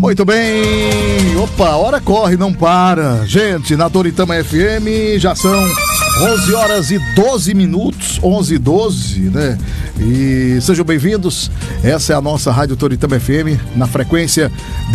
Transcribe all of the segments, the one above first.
Muito bem, opa, hora corre, não para. Gente, na Toritama FM já são 11 horas e 12 minutos, 11h12, né? E sejam bem-vindos, essa é a nossa Rádio Toritama FM, na frequência de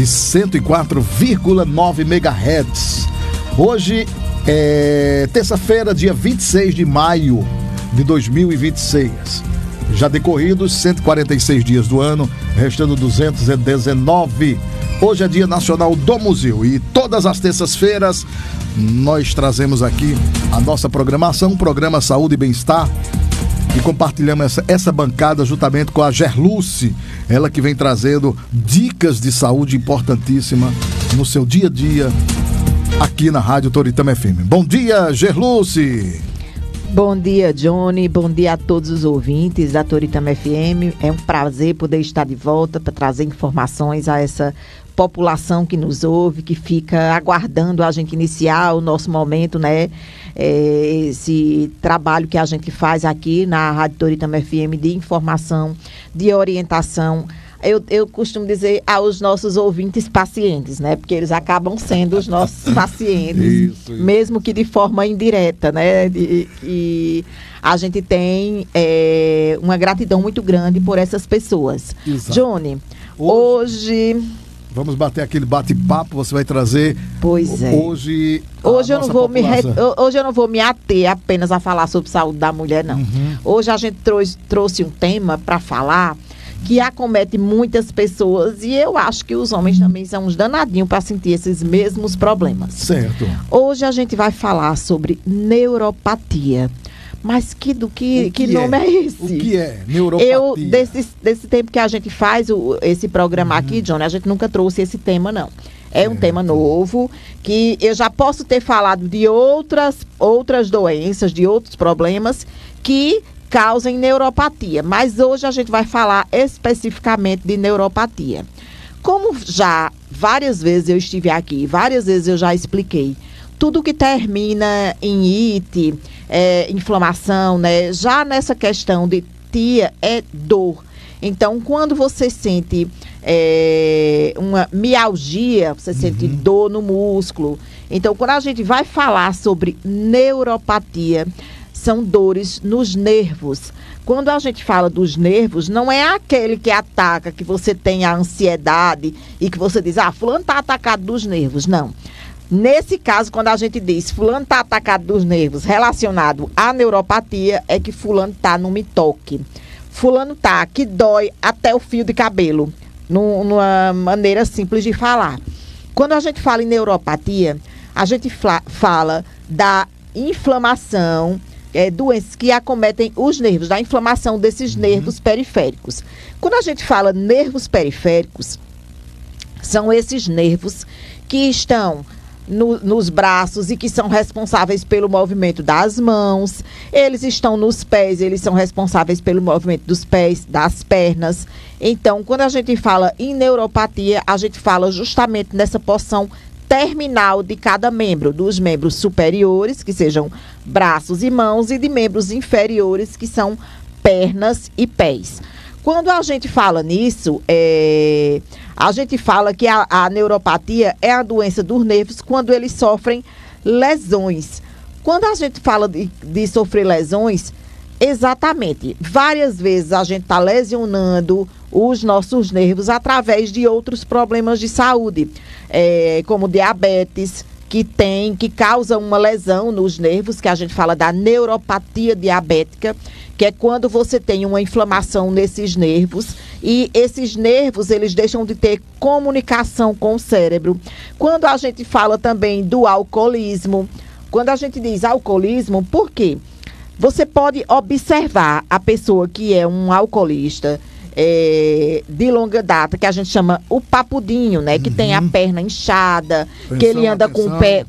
104,9 MHz. Hoje é terça-feira, dia 26 de maio de 2026. Já decorridos 146 dias do ano, restando 219. Hoje é Dia Nacional do Museu e todas as terças-feiras nós trazemos aqui a nossa programação, o programa Saúde e Bem-Estar, e compartilhamos essa bancada juntamente com a Gerluce, ela que vem trazendo dicas de saúde importantíssima no seu dia a dia aqui na Rádio Toritama FM. Bom dia, Gerluce! Bom dia, Johnny. Bom dia a todos os ouvintes da Toritama FM. É um prazer poder estar de volta para trazer informações a essa população que nos ouve, que fica aguardando a gente iniciar o nosso momento, né? Esse trabalho que a gente faz aqui na Rádio Toritama FM de informação, de orientação. Eu costumo dizer aos nossos ouvintes pacientes, né? Porque eles acabam sendo os nossos pacientes, isso. Mesmo que de forma indireta, né? E a gente tem uma gratidão muito grande por essas pessoas. Exato. Johnny, hoje... Vamos bater aquele bate-papo, você vai trazer... Pois é. Hoje eu não vou me ater apenas a falar sobre saúde da mulher, não. Uhum. Hoje a gente trouxe um tema para falar que acomete muitas pessoas, e eu acho que os homens também são uns danadinhos para sentir esses mesmos problemas. Certo. Hoje a gente vai falar sobre neuropatia. Mas que nome é esse? O que é neuropatia? Desse tempo que a gente faz esse programa aqui, Johnny, a gente nunca trouxe esse tema, não. É um tema novo, que eu já posso ter falado de outras doenças, de outros problemas que causam neuropatia. Mas hoje a gente vai falar especificamente de neuropatia. Como já várias vezes eu estive aqui, várias vezes eu já expliquei, tudo que termina em ite, inflamação, né? Já nessa questão de tia é dor. Então, quando você sente uma mialgia, você sente dor no músculo. Então, quando a gente vai falar sobre neuropatia, são dores nos nervos. Quando a gente fala dos nervos, não é aquele que ataca, que você tem a ansiedade e que você diz, fulano está atacado dos nervos. Não. Nesse caso, quando a gente diz fulano está atacado dos nervos relacionado à neuropatia, é que fulano está num toque. Fulano está que dói até o fio de cabelo, numa maneira simples de falar. Quando a gente fala em neuropatia, a gente fala da inflamação, doenças que acometem os nervos, da inflamação desses nervos periféricos. Quando a gente fala nervos periféricos, são esses nervos que estão nos braços e que são responsáveis pelo movimento das mãos. Eles estão nos pés, eles são responsáveis pelo movimento dos pés, das pernas. Então, quando a gente fala em neuropatia, a gente fala justamente nessa porção terminal de cada membro, dos membros superiores, que sejam braços e mãos, e de membros inferiores, que são pernas e pés. Quando a gente fala nisso, a gente fala que a neuropatia é a doença dos nervos quando eles sofrem lesões. Quando a gente fala de sofrer lesões, exatamente, várias vezes a gente está lesionando os nossos nervos através de outros problemas de saúde, como diabetes, que causa uma lesão nos nervos, que a gente fala da neuropatia diabética, que é quando você tem uma inflamação nesses nervos e esses nervos, eles deixam de ter comunicação com o cérebro. Quando a gente fala também do alcoolismo, quando a gente diz alcoolismo, por quê? Você pode observar a pessoa que é um alcoolista de longa data, que a gente chama o papudinho, né? Que tem a perna inchada, que ele anda com o pé...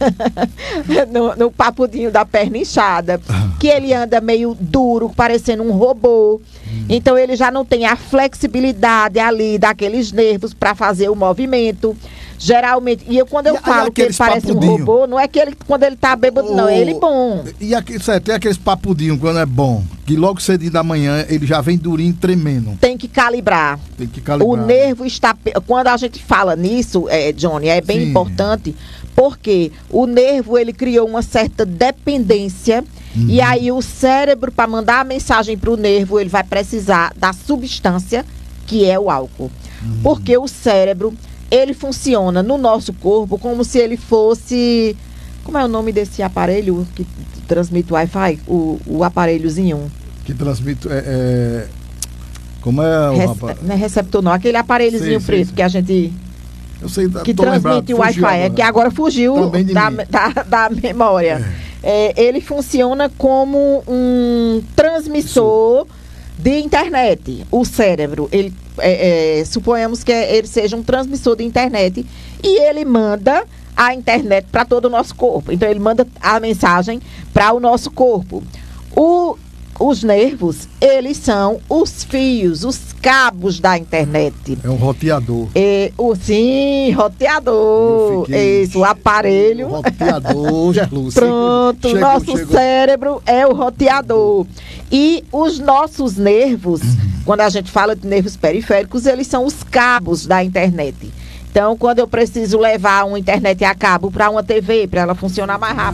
no papudinho da perna inchada, que ele anda meio duro, parecendo um robô. Então, ele já não tem a flexibilidade ali daqueles nervos para fazer o movimento. Geralmente, quando eu falo que ele parece um robô, não é que ele, quando ele tá bêbado, não, é ele bom. E tem aqueles papudinhos quando é bom, que logo cedinho da manhã ele já vem durinho, tremendo. Tem que calibrar. O nervo está... Quando a gente fala nisso, Johnny, é bem importante, porque o nervo, ele criou uma certa dependência, e aí o cérebro, para mandar a mensagem para o nervo, ele vai precisar da substância, que é o álcool. Porque o cérebro, ele funciona no nosso corpo como se ele fosse... Como é o nome desse aparelho que transmite o Wi-Fi? O aparelhozinho. Que transmite... Como é o rapaz? Não é receptor, não. Aquele aparelhozinho preto que a gente... Eu sei, que transmite o Wi-Fi. Que agora fugiu da memória. Ele funciona como um transmissor de internet. O cérebro, ele... suponhamos que ele seja um transmissor de internet e ele manda a internet para todo o nosso corpo. Então, ele manda a mensagem para o nosso corpo. Os nervos, eles são os fios, os cabos da internet. É um roteador. Sim, roteador. Isso, o aparelho. O roteador, Pronto, nosso cérebro é o roteador. E os nossos nervos, quando a gente fala de nervos periféricos, eles são os cabos da internet. Então, quando eu preciso levar uma internet a cabo para uma TV, para ela funcionar mais rápido,